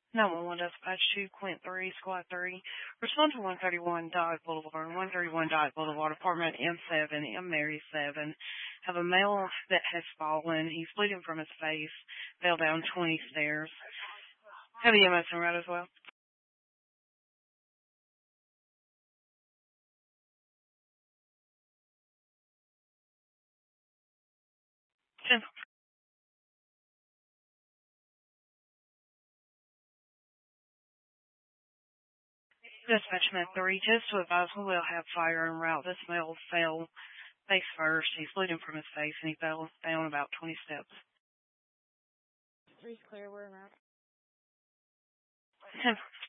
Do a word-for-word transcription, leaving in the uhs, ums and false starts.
nine one one Dispatch two, Quint three, Squad three. Respond to one thirty-one Dodge Boulevard, one thirty-one Dodge Boulevard, apartment M seven, M Mary seven. Have a male that has fallen. He's bleeding from his face. Fell down twenty stairs. Have the M S in route as well. ten. Dispatch Med three, just to advise we will have fire en route. This male fell face first. He's bleeding from his face, and he fell down about twenty steps. Three's clear, we're in route. ten.